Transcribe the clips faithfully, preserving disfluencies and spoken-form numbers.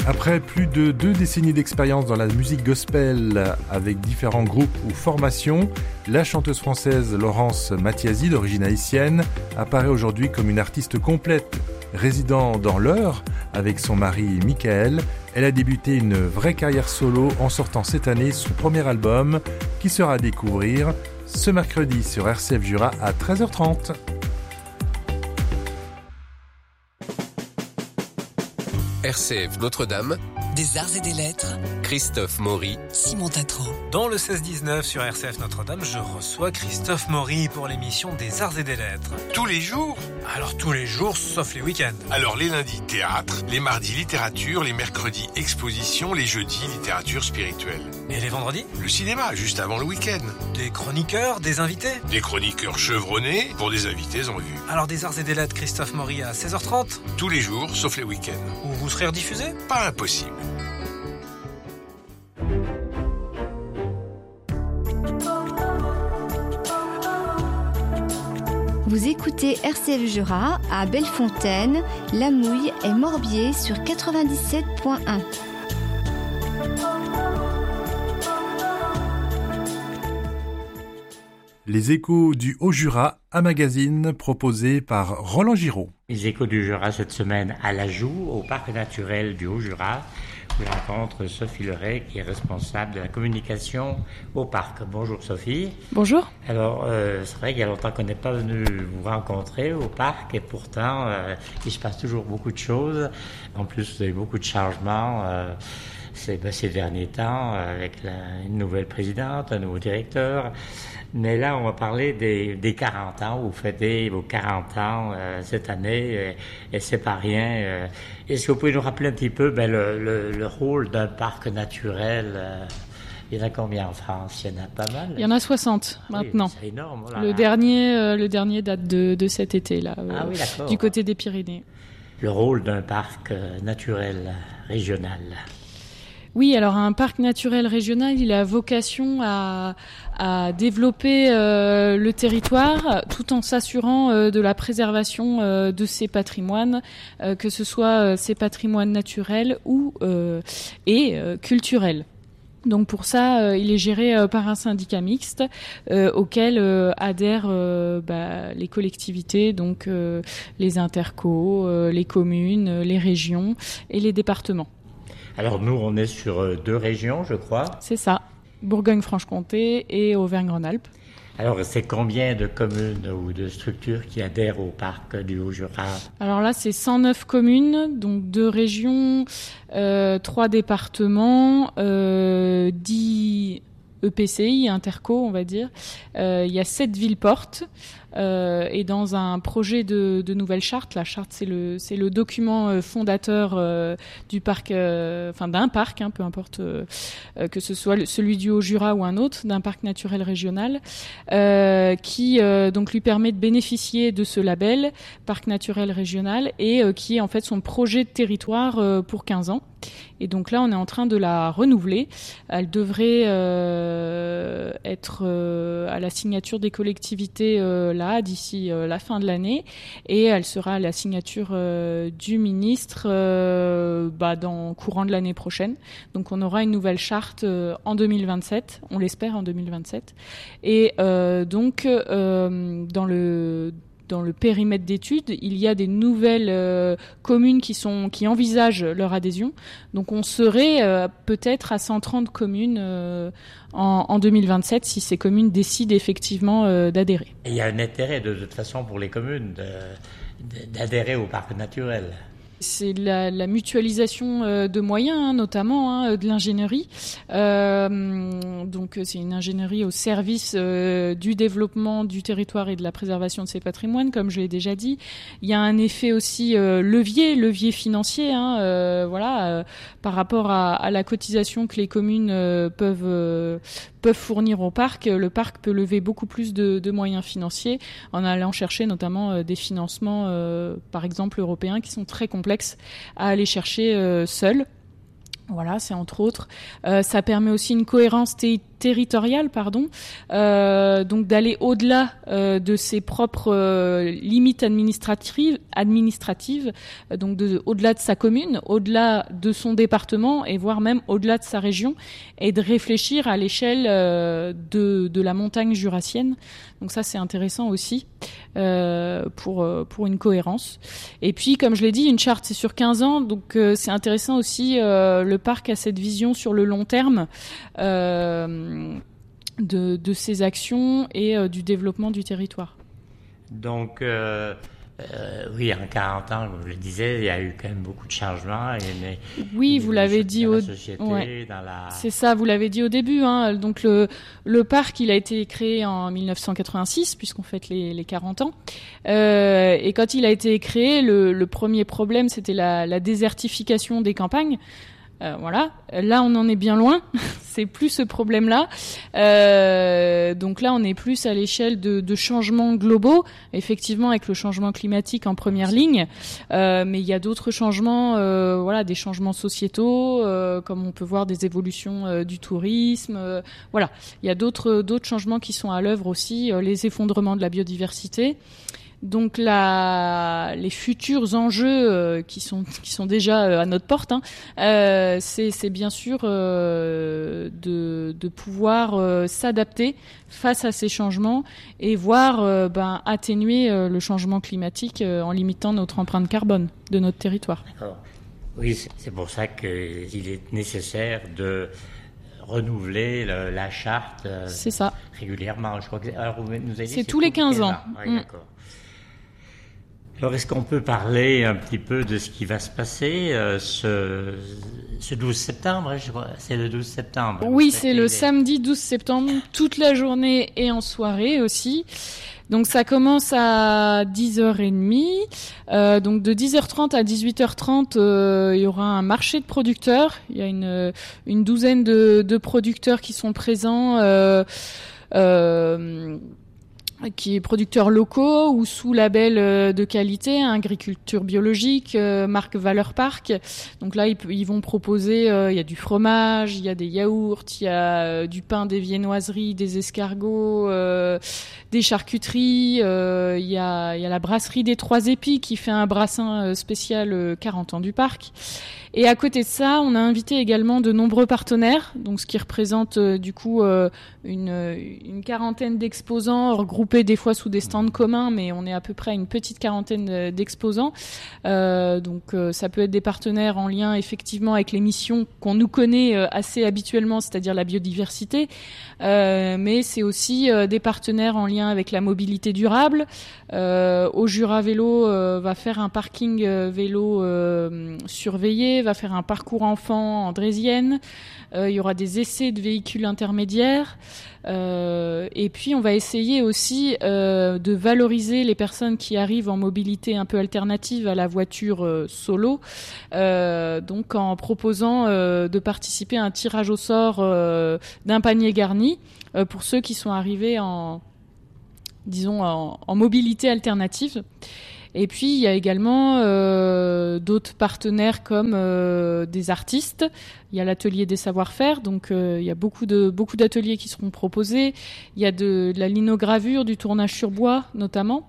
Après plus de deux décennies d'expérience dans la musique gospel avec différents groupes ou formations, la chanteuse française Laurence Mathiasi, d'origine haïtienne, apparaît aujourd'hui comme une artiste complète. Résidant dans l'Eure avec son mari Michael, elle a débuté une vraie carrière solo en sortant cette année son premier album qui sera à découvrir ce mercredi sur R C F Jura à treize heures trente. R C F Notre-Dame, des arts et des lettres, Christophe Maury, Simon Tatro. Dans le seize dix-neuf sur R C F Notre-Dame, je reçois Christophe Maury pour l'émission des arts et des lettres. Tous les jours ? Alors tous les jours, sauf les week-ends. Alors les lundis, théâtre, les mardis, littérature, les mercredis, exposition, les jeudis, littérature spirituelle. Et les vendredis ? Le cinéma, juste avant le week-end. Des chroniqueurs, des invités ? Des chroniqueurs chevronnés pour des invités en vue. Alors des arts et des lettres, Christophe Maury à seize heures trente ? Tous les jours, sauf les week-ends. Où vous serez rediffusé ? Pas impossible. Vous écoutez R C F Jura à Bellefontaine, La Mouille et Morbier sur quatre-vingt-dix-sept point un. Les échos du Haut-Jura, un magazine proposé par Roland Giraud. Les échos du Jura cette semaine à La Joux, au parc naturel du Haut-Jura. Je rencontre Sophie Leray, qui est responsable de la communication au parc. Bonjour Sophie. Bonjour. Alors, euh, c'est vrai qu'il y a longtemps qu'on n'est pas venu vous rencontrer au parc, et pourtant, euh, il se passe toujours beaucoup de choses. En plus, vous avez beaucoup de changements euh, ces, ben, ces derniers temps, avec la, une nouvelle présidente, un nouveau directeur. Mais là, on va parler des, des quarante ans. Vous fêtez vos quarante ans euh, cette année, et, et c'est pas rien. Euh. Est-ce que vous pouvez nous rappeler un petit peu ben, le, le, le rôle d'un parc naturel euh, Il y en a combien en France? Il y en a pas mal. Il y en a soixante maintenant. Oui, c'est énorme. Voilà. Le dernier, euh, le dernier date de, de cet été là, ah, euh, oui, d'accord. du côté des Pyrénées. Le rôle d'un parc euh, naturel régional. Oui, alors un parc naturel régional, il a vocation à, à développer euh, le territoire tout en s'assurant euh, de la préservation euh, de ses patrimoines, euh, que ce soit euh, ses patrimoines naturels ou euh, et euh, culturels. Donc pour ça, euh, il est géré euh, par un syndicat mixte euh, auquel euh, adhèrent euh, bah, les collectivités, donc euh, les intercos, euh, les communes, euh, les régions et les départements. Alors nous, on est sur deux régions, je crois. C'est ça, Bourgogne-Franche-Comté et Auvergne-Rhône-Alpes. Alors, c'est combien de communes ou de structures qui adhèrent au parc du Haut-Jura? Alors là, c'est cent neuf communes, donc deux régions, euh, trois départements, euh, dix E P C I, interco, on va dire. Euh, il y a sept villes-portes. Euh, et dans un projet de, de nouvelle charte, la charte c'est le c'est le document euh, fondateur euh, du parc, euh, enfin d'un parc, hein, peu importe euh, que ce soit le, celui du Haut-Jura ou un autre, d'un parc naturel régional, euh, qui euh, donc lui permet de bénéficier de ce label parc naturel régional et euh, qui est en fait son projet de territoire euh, pour quinze ans. Et donc là, on est en train de la renouveler. Elle devrait euh, être euh, à la signature des collectivités euh, là d'ici euh, la fin de l'année, et elle sera à la signature euh, du ministre euh, bah, dans courant de l'année prochaine. Donc on aura une nouvelle charte euh, en deux mille vingt-sept, on l'espère en deux mille vingt-sept. Et euh, donc euh, dans le Dans le périmètre d'études, il y a des nouvelles euh, communes qui sont qui envisagent leur adhésion. Donc on serait euh, peut-être à cent trente communes euh, en, en deux mille vingt-sept si ces communes décident effectivement euh, d'adhérer. Et il y a un intérêt de, de toute façon pour les communes de, de, d'adhérer au parc naturel. C'est la, la mutualisation euh, de moyens, hein, notamment hein, de l'ingénierie. Euh, donc c'est une ingénierie au service euh, du développement du territoire et de la préservation de ses patrimoines, comme je l'ai déjà dit. Il y a un effet aussi euh, levier, levier financier, hein, euh, voilà, euh, par rapport à, à la cotisation que les communes euh, peuvent euh, peuvent fournir au parc. Le parc peut lever beaucoup plus de, de moyens financiers en allant chercher notamment euh, des financements, euh, par exemple européens, qui sont très complexes à aller chercher euh, seul. Voilà, c'est entre autres. Euh, ça permet aussi une cohérence té- territoriale, pardon, euh, donc d'aller au-delà euh, de ses propres euh, limites administratives, administratives, euh, donc de, au-delà de sa commune, au-delà de son département et voire même au-delà de sa région, et de réfléchir à l'échelle euh, de, de la montagne jurassienne. Donc ça, c'est intéressant aussi euh, pour pour une cohérence. Et puis, comme je l'ai dit, une charte, c'est sur quinze ans, donc euh, c'est intéressant aussi. Euh, le parc a cette vision sur le long terme euh, de, de ses actions et euh, du développement du territoire. Donc, euh, euh, oui, en quarante ans, comme je le disais, il y a eu quand même beaucoup de changements. Et, mais, oui, vous l'avez dit au société, ouais. dans la... C'est ça, vous l'avez dit au début. Hein. Donc le le parc, il a été créé en mille neuf cent quatre-vingt-six, puisqu'on fête les les quarante ans. Euh, et quand il a été créé, le le premier problème, c'était la la désertification des campagnes. Euh, voilà, là on en est bien loin, c'est plus ce problème-là. Euh, donc là on est plus à l'échelle de, de changements globaux, effectivement avec le changement climatique en première ligne, euh, mais il y a d'autres changements, euh, voilà, des changements sociétaux, euh, comme on peut voir des évolutions euh, du tourisme. Euh, voilà, il y a d'autres d'autres changements qui sont à l'œuvre aussi, euh, les effondrements de la biodiversité. Donc la, les futurs enjeux euh, qui sont qui sont déjà euh, à notre porte, hein, euh, c'est, c'est bien sûr euh, de, de pouvoir euh, s'adapter face à ces changements et voir euh, ben, atténuer euh, le changement climatique euh, en limitant notre empreinte carbone de notre territoire. D'accord. Oui, c'est, c'est pour ça qu'il est nécessaire de renouveler le, la charte euh, c'est ça. régulièrement. Je crois que alors, vous nous avez dit, c'est, c'est tous les quinze ans. Oui, mmh. D'accord. Alors, est-ce qu'on peut parler un petit peu de ce qui va se passer euh, ce, ce douze septembre, je crois, c'est le douze septembre. Oui, c'est le les... samedi douze septembre, toute la journée et en soirée aussi. Donc ça commence à dix heures trente, euh, donc de dix heures trente à dix-huit heures trente, euh, il y aura un marché de producteurs. Il y a une, une douzaine de, de producteurs qui sont présents. Euh, euh, qui est producteurs locaux ou sous label de qualité, agriculture biologique, euh, marque Valeur Parc. Donc là, ils, ils vont proposer, euh, il y a du fromage, il y a des yaourts, il y a euh, du pain, des viennoiseries, des escargots, euh, des charcuteries. Euh, il y a, il y a la brasserie des Trois Épis qui fait un brassin spécial euh, quarante ans du parc. Et à côté de ça, on a invité également de nombreux partenaires, donc ce qui représente euh, du coup euh, une, une quarantaine d'exposants regroupés des fois sous des stands communs, mais on est à peu près à une petite quarantaine d'exposants. Euh, donc euh, ça peut être des partenaires en lien effectivement avec les missions qu'on nous connaît euh, assez habituellement, c'est-à-dire la biodiversité, euh, mais c'est aussi euh, des partenaires en lien avec la mobilité durable. Euh, au Jura Vélo euh, va faire un parking euh, vélo euh, surveillé, va faire un parcours enfant en draisienne. Euh, il y aura des essais de véhicules intermédiaires. Euh, et puis, on va essayer aussi euh, de valoriser les personnes qui arrivent en mobilité un peu alternative à la voiture euh, solo. Euh, donc, en proposant euh, de participer à un tirage au sort euh, d'un panier garni euh, pour ceux qui sont arrivés en, disons, en, en mobilité alternative. Et puis, il y a également euh, d'autres partenaires comme euh, des artistes. Il y a l'atelier des savoir-faire, donc euh, il y a beaucoup de beaucoup d'ateliers qui seront proposés. Il y a de, de la linogravure, du tournage sur bois notamment.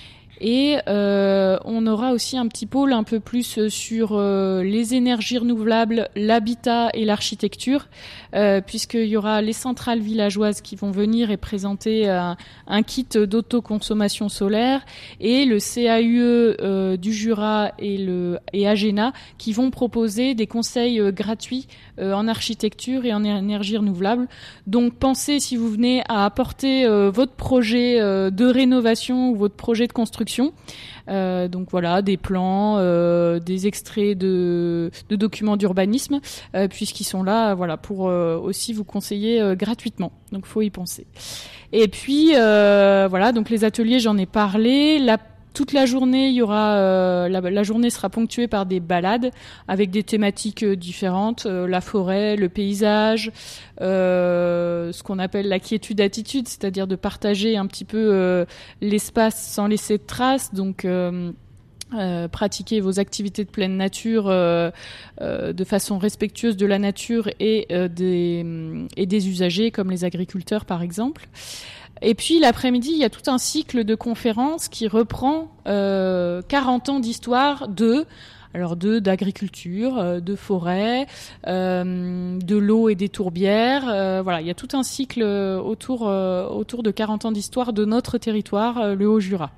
Et euh, on aura aussi un petit pôle un peu plus sur euh, les énergies renouvelables, l'habitat et l'architecture, euh, puisqu'il y aura les centrales villageoises qui vont venir et présenter un, un kit d'autoconsommation solaire, et le C A U E euh, du Jura et le et Agena qui vont proposer des conseils euh, gratuits euh, en architecture et en énergie renouvelable. Donc pensez, si vous venez à apporter euh, votre projet euh, de rénovation ou votre projet de construction. Euh, donc voilà, des plans, euh, des extraits de, de documents d'urbanisme, euh, puisqu'ils sont là, voilà, pour euh, aussi vous conseiller euh, gratuitement. Donc faut y penser. Et puis euh, voilà, donc les ateliers, j'en ai parlé. La Toute la journée, il y aura euh, la, la journée sera ponctuée par des balades avec des thématiques euh, différentes, euh, la forêt, le paysage, euh, ce qu'on appelle la quiétude-attitude, c'est-à-dire de partager un petit peu euh, l'espace sans laisser de traces. Donc euh, Euh, pratiquer vos activités de pleine nature euh, euh, de façon respectueuse de la nature et, euh, des, et des usagers, comme les agriculteurs par exemple. Et puis l'après-midi, il y a tout un cycle de conférences qui reprend euh, quarante ans d'histoire de... Alors de d'agriculture, de forêt, euh, de l'eau et des tourbières. Euh, voilà, il y a tout un cycle autour, euh, autour de quarante ans d'histoire de notre territoire, euh, le Haut-Jura.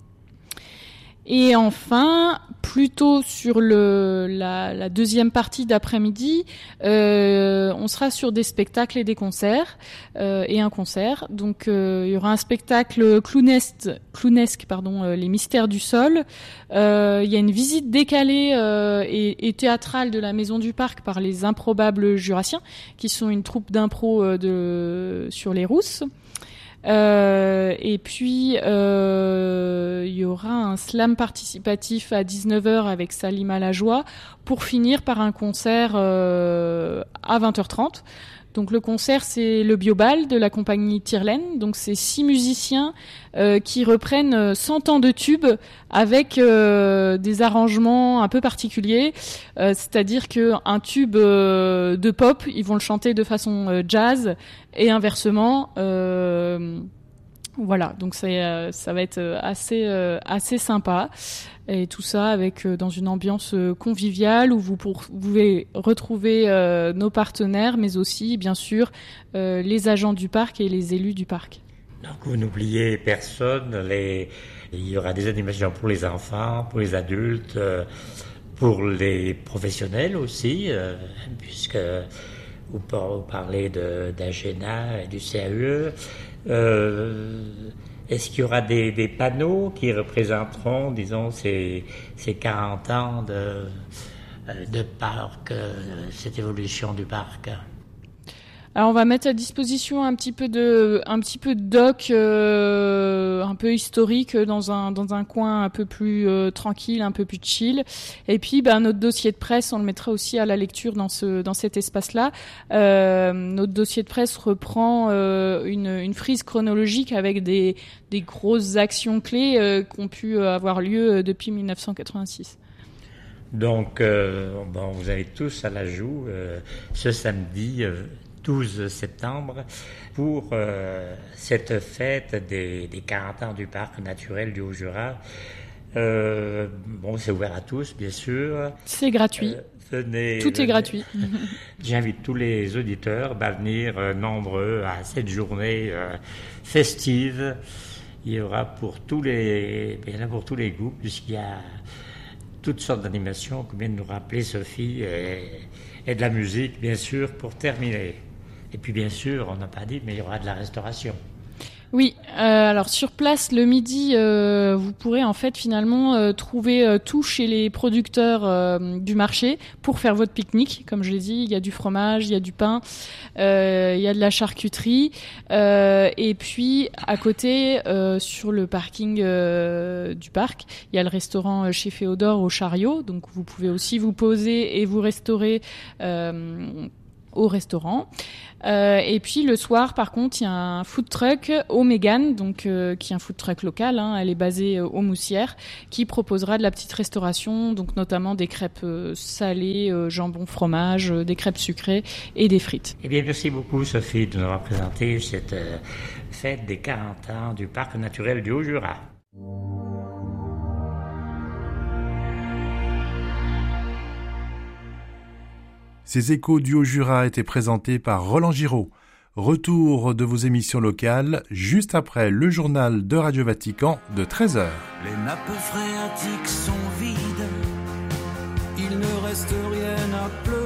Et enfin, plutôt sur le, la, la deuxième partie d'après-midi, euh, on sera sur des spectacles et des concerts, euh, et un concert. Donc, euh, il y aura un spectacle clownesque, clownesque pardon, euh, Les Mystères du Sol. Euh, il y a une visite décalée euh, et, et théâtrale de la Maison du Parc par les Improbables Jurassiens, qui sont une troupe d'impro euh, de, sur les Rousses. Euh, et puis euh, il y aura un slam participatif à dix-neuf heures avec Salima Lajoie pour finir par un concert euh, à vingt heures trente. Donc le concert, c'est le Biobal de la compagnie Tirlaine. Donc c'est six musiciens euh, qui reprennent cent ans de tubes avec euh, des arrangements un peu particuliers. Euh, c'est-à-dire que un tube euh, de pop, ils vont le chanter de façon euh, jazz et inversement. Euh, voilà, donc c'est, euh, ça va être assez euh, assez sympa. Et tout ça avec euh, dans une ambiance euh, conviviale où vous pour, pouvez retrouver euh, nos partenaires, mais aussi, bien sûr, euh, les agents du parc et les élus du parc. Donc, vous n'oubliez personne. Les... Il y aura des animations pour les enfants, pour les adultes, euh, pour les professionnels aussi, euh, puisque vous parlez de, d'Agena et du C A U E. Euh, Est-ce qu'il y aura des, des panneaux qui représenteront, disons, ces, ces quarante ans de, de parc, cette évolution du parc? Alors on va mettre à disposition un petit peu de, un petit peu de doc, euh, un peu historique dans un dans un coin un peu plus euh, tranquille, un peu plus chill. Et puis, ben notre dossier de presse, on le mettra aussi à la lecture dans ce dans cet espace-là. Euh, notre dossier de presse reprend euh, une une frise chronologique avec des des grosses actions clés euh, qui ont pu avoir lieu depuis mille neuf cent quatre-vingt-six. Donc, euh, bon, vous avez tous à la joue euh, ce samedi. Euh, douze septembre pour euh, cette fête des, des quarante ans du parc naturel du Haut-Jura. Euh, bon, c'est ouvert à tous, bien sûr. C'est gratuit. Euh, venez, Tout venez. est gratuit. J'invite tous les auditeurs à venir euh, nombreux à cette journée euh, festive. Il y aura pour tous les, il y en a pour tous les goûts, puisqu'il y a toutes sortes d'animations, comme vient de nous rappeler Sophie, et, et de la musique, bien sûr, pour terminer. Et puis bien sûr, on n'a pas dit, mais il y aura de la restauration. Oui, euh, alors sur place le midi, euh, vous pourrez en fait finalement euh, trouver euh, tout chez les producteurs euh, du marché pour faire votre pique-nique. Comme je l'ai dit, il y a du fromage, il y a du pain, euh, il y a de la charcuterie. Euh, et puis à côté, euh, sur le parking euh, du parc, il y a le restaurant chez Féodore au Chariot. Donc vous pouvez aussi vous poser et vous restaurer euh, au restaurant. Euh, et puis le soir, par contre, il y a un food truck au Mégane, donc euh, qui est un food truck local. Hein, elle est basée euh, aux Moussières, qui proposera de la petite restauration, donc notamment des crêpes euh, salées, euh, jambon, fromage, euh, des crêpes sucrées et des frites. Eh bien, merci beaucoup, Sophie, de nous avoir présenté cette euh, fête des quarante ans du parc naturel du Haut-Jura. Ces échos du Haut-Jura étaient présentés par Roland Giraud. Retour de vos émissions locales juste après le journal de Radio Vatican de treize heures. Les nappes phréatiques sont vides, il ne reste rien à pleurer.